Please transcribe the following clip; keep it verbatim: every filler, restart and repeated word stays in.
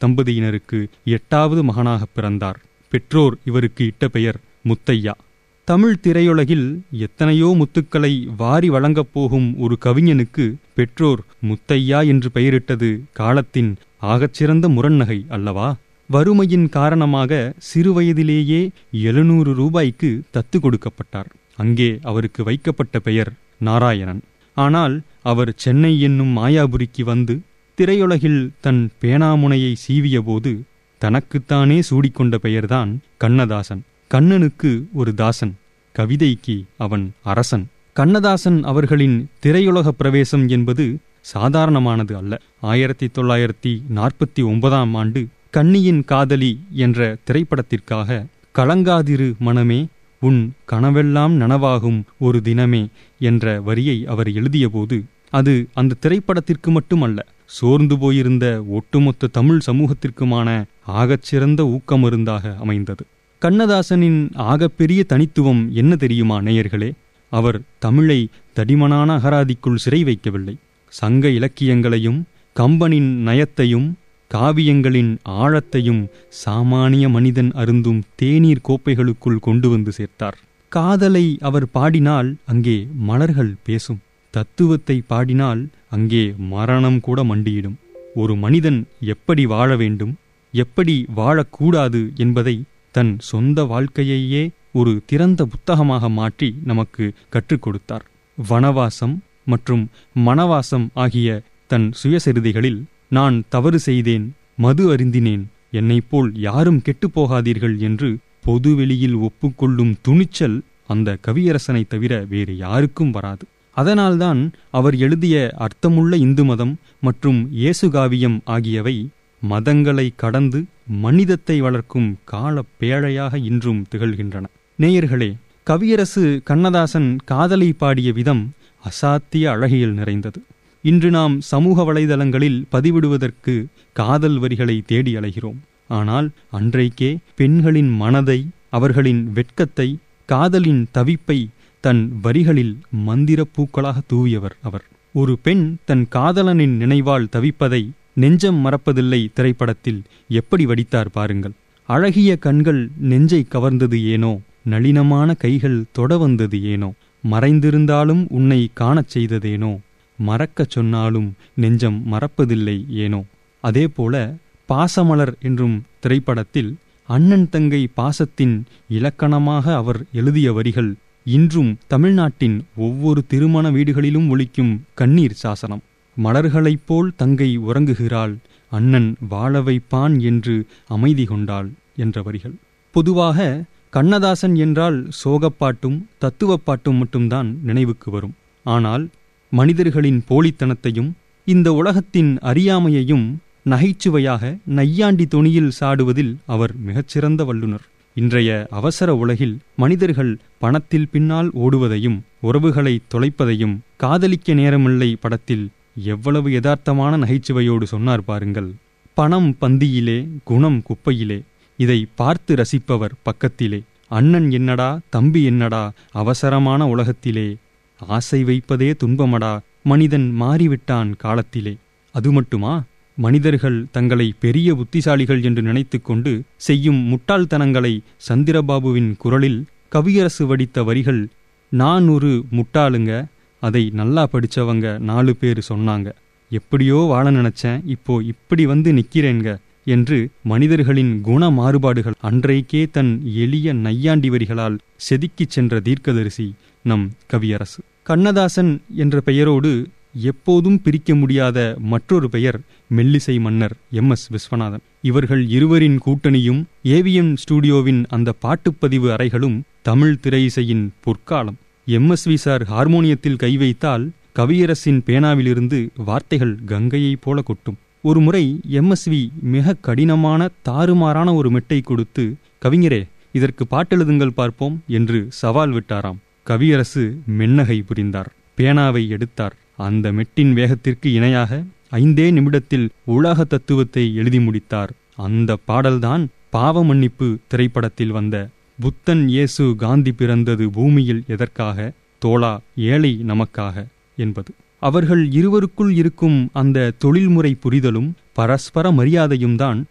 தம்பதியினருக்கு எட்டாவது மகனாக பிறந்தார். பெற்றோர் இவருக்கு இட்ட பெயர் முத்தையா. தமிழ் திரையுலகில் எத்தனையோ முத்துக்களை வாரி வழங்கப் போகும் ஒரு கவிஞனுக்கு பெற்றோர் முத்தையா என்று பெயரிட்டது காலத்தின் ஆகச்சிறந்த முரண்நகை அல்லவா? வறுமையின் காரணமாக சிறுவயதிலேயே எழுநூறு ரூபாய்க்கு தத்து கொடுக்கப்பட்டார். அங்கே அவருக்கு வைக்கப்பட்ட பெயர் நாராயணன். ஆனால் அவர் சென்னை என்னும் மாயாபுரிக்கு வந்து திரையுலகில் தன் பேனாமுனையை சீவிய போது தனக்குத்தானே சூடிக்கொண்ட பெயர்தான் கண்ணதாசன். கண்ணனுக்கு ஒரு தாசன், கவிதைக்கு அவன் அரசன். கண்ணதாசன் அவர்களின் திரையுலக பிரவேசம் என்பது சாதாரணமானது அல்ல. ஆயிரத்தி தொள்ளாயிரத்தி நாற்பத்தி ஒன்பதாம் ஆண்டு கண்ணியின் காதலி என்ற திரைப்படத்திற்காக கலங்காதிரு மனமே உன் கனவெல்லாம் நனவாகும் ஒரு தினமே என்ற வரியை அவர் எழுதியபோது அது அந்த திரைப்படத்திற்கு மட்டுமல்ல, சோர்ந்து போயிருந்த ஒட்டுமொத்த தமிழ் சமூகத்திற்குமான ஆகச்சிறந்த ஊக்கமருந்தாக அமைந்தது. கண்ணதாசனின் ஆகப்பெரிய தனித்துவம் என்ன தெரியுமா நேயர்களே? அவர் தமிழை தடிமனான அகராதிக்குள் சிறை வைக்கவில்லை. சங்க இலக்கியங்களையும் கம்பனின் நயத்தையும் காவியங்களின் ஆழத்தையும் சாமானிய மனிதன் அருந்தும் தேநீர் கோப்பைகளுக்குள் கொண்டு வந்து சேர்த்தார். காதலை அவர் பாடினால் அங்கே மலர்கள் பேசும். தத்துவத்தை பாடினால் அங்கே மரணம் கூட மண்டியிடும். ஒரு மனிதன் எப்படி வாழ வேண்டும், எப்படி வாழக்கூடாது என்பதை தன் சொந்த வாழ்க்கையையே ஒரு திறந்த புத்தகமாக மாற்றி நமக்கு கற்றுக் கொடுத்தார். வனவாசம் மற்றும் மனவாசம் ஆகிய தன் சுயசரிதைகளில் நான் தவறு செய்தேன், மது அருந்தினேன், என்னைப் போல் யாரும் கெட்டுப்போகாதீர்கள் என்று பொதுவெளியில் ஒப்புக்கொள்ளும் துணிச்சல் அந்த கவியரசனை தவிர வேறு யாருக்கும் வராது. அதனால்தான் அவர் எழுதிய அர்த்தமுள்ள இந்து மதம் மற்றும் இயேசுகாவியம் ஆகியவை மதங்களை கடந்து மனிதத்தை வளர்க்கும் கால பேழையாக இன்றும் திகழ்கின்றன. நேயர்களே, கவியரசு கண்ணதாசன் காதலை பாடிய விதம் அசாத்திய அழகியல் நிறைந்தது. இன்று நாம் சமூக வலைதளங்களில் பதிவிடுவதற்கு காதல் வரிகளை தேடி அலைகிறோம். ஆனால் அன்றைக்கே பெண்களின் மனதை, அவர்களின் வெட்கத்தை, காதலின் தவிப்பை தன் வரிகளில் மந்திர பூக்களாக தூவியவர் அவர். ஒரு பெண் தன் காதலனின் நினைவால் தவிப்பதை நெஞ்சம் மறப்பதில்லை திரைப்படத்தில் எப்படி வடித்தார் பாருங்கள். அழகிய கண்கள் நெஞ்சை கவர்ந்தது ஏனோ, நளினமான கைகள் தொட வந்தது ஏனோ, மறைந்திருந்தாலும் உன்னை காணச் செய்ததேனோ, மறக்கச் சொன்னாலும் நெஞ்சம் மறப்பதில்லை ஏனோ. அதேபோல பாசமலர் என்றும் திரைப்படத்தில் அண்ணன் தங்கை பாசத்தின் இலக்கணமாக அவர் எழுதிய வரிகள் இன்றும் தமிழ்நாட்டின் ஒவ்வொரு திருமண வீடுகளிலும் ஒலிக்கும் கண்ணீர் சாசனம். மலர்களைப் போல் தங்கை உறங்குகிறாள், அண்ணன் வாழ வைப்பான் என்று அமைதி கொண்டாள் என்ற வரிகள். பொதுவாக கண்ணதாசன் என்றால் சோகப்பாட்டும் தத்துவப்பாட்டும் மட்டும்தான் நினைவுக்கு வரும். ஆனால் மனிதர்களின் போலித்தனத்தையும் இந்த உலகத்தின் அறியாமையையும் நகைச்சுவையாக நையாண்டி தொனியில் சாடுவதில் அவர் மிகச்சிறந்த வல்லுனர். இன்றைய அவசர உலகில் மனிதர்கள் பணத்தில் பின்னால் ஓடுவதையும் உறவுகளை தொலைப்பதையும் காதலிக்க நேரமில்லை படத்தில் எவ்வளவு யதார்த்தமான நகைச்சுவையோடு சொன்னார் பாருங்கள். பணம் பந்தியிலே, குணம் குப்பையிலே, இதை பார்த்து ரசிப்பவர் பக்கத்திலே, அண்ணன் என்னடா தம்பி என்னடா அவசரமான உலகத்திலே, ஆசை வைப்பதே துன்பமடா மனிதன் மாறிவிட்டான் காலத்திலே. அது மட்டுமா, மனிதர்கள் தங்களை பெரிய புத்திசாலிகள் என்று நினைத்து கொண்டு செய்யும் முட்டாள்தனங்களை சந்திரபாபுவின் குரலில் கவியரசு வடித்த வரிகள், நான் ஒரு முட்டாளுங்க, அதை நல்லா படிச்சவங்க நாலு பேர் சொன்னாங்க, எப்படியோ வாழ நினைச்சேன், இப்போ இப்படி வந்து நிக்கிறேங்க என்று மனிதர்களின் குண மாறுபாடுகள் அன்றைக்கே தன் எளிய நையாண்டி வரிகளால் செதுக்கிச் சென்ற தீர்க்கதரிசி நம் கவியரசு. கண்ணதாசன் என்ற பெயரோடு எப்போதும் பிரிக்க முடியாத மற்றொரு பெயர் மெல்லிசை மன்னர் எம் எஸ் விஸ்வநாதன். இவர்கள் இருவரின் கூட்டணியும் ஏவிஎம் ஸ்டுடியோவின் அந்த பாட்டுப்பதிவு அறைகளும் தமிழ் திரை இசையின் பொற்காலம். எம் எஸ் வி சார் ஹார்மோனியத்தில் கை வைத்தால் கவியரசின் பேனாவிலிருந்து வார்த்தைகள் கங்கையைப் போல கொட்டும். ஒரு முறை எம் எஸ் வி மிக கடினமான தாறுமாறான ஒரு மெட்டை கொடுத்து, கவிஞரே இதற்கு பாட்டெழுதுங்கள் பார்ப்போம் என்று சவால் விட்டாராம். கவியரசு மென்னகை புரிந்தார், பேனாவை எடுத்தார். அந்த மெட்டின் வேகத்திற்கு இணையாக ஐந்தே நிமிடத்தில் உலக தத்துவத்தை எழுதி முடித்தார். அந்த பாடல்தான் பாவ மன்னிப்பு திரைப்படத்தில் வந்த புத்தன் இயேசு காந்தி பிறந்தது பூமியில் எதற்காக, தோளா ஏழை நமக்காக என்பது. அவர்கள் இருவருக்குள் இருக்கும் அந்த தொழில்முறை புரிதலும் பரஸ்பர மரியாதையும் தான்